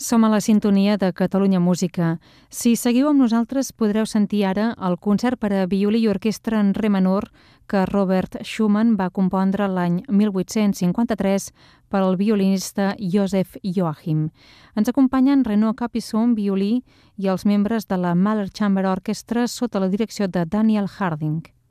Som a la sintonia de Catalunya Música. Si seguiu amb nosaltres podreu sentir ara el concert per a violí i orquestra en re menor que Robert Schumann va compondre l'any 1853 per al violinista Joseph Joachim. Ens acompanyen Renaud Capisson, violí, i els membres de la Mahler Chamber Orchestra sota la direcció de Daniel Harding.